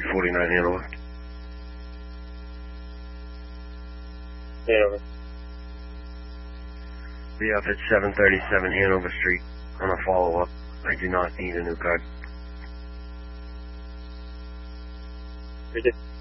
349 Hanover. Hanover. Be up at 737 Hanover Street on a follow-up. I do not need a new card. Read it.